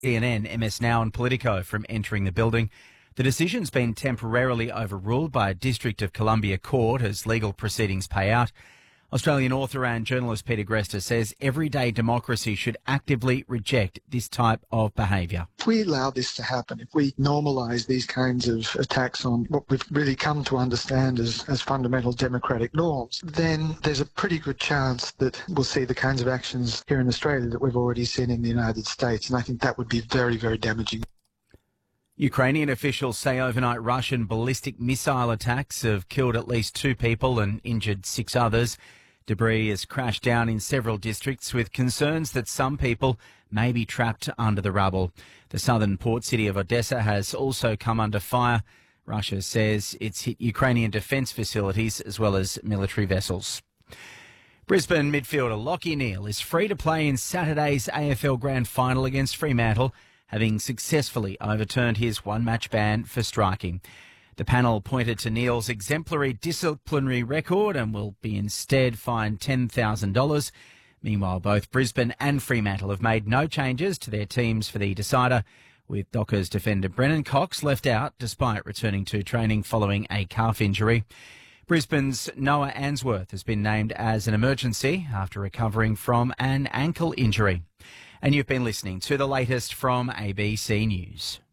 CNN, MS Now and Politico from entering the building. The decision's been temporarily overruled by a District of Columbia court as legal proceedings pay out. Australian author and journalist Peter Greste says everyday democracy should actively reject this type of behaviour. If we allow this to happen, if we normalise these kinds of attacks on what we've really come to understand as fundamental democratic norms, then there's a pretty good chance that we'll see the kinds of actions here in Australia that we've already seen in the United States. And I think that would be very, very damaging. Ukrainian officials say overnight Russian ballistic missile attacks have killed at least 2 people and injured 6 others. Debris has crashed down in several districts with concerns that some people may be trapped under the rubble. The southern port city of Odessa has also come under fire. Russia says it's hit Ukrainian defence facilities as well as military vessels. Brisbane midfielder Lachie Neale is free to play in Saturday's AFL Grand Final against Fremantle, having successfully overturned his one-match ban for striking. The panel pointed to Neale's exemplary disciplinary record and will be instead fined $10,000. Meanwhile, both Brisbane and Fremantle have made no changes to their teams for the decider, with Dockers defender Brennan Cox left out despite returning to training following a calf injury. Brisbane's Noah Answorth has been named as an emergency after recovering from an ankle injury. And you've been listening to the latest from ABC News.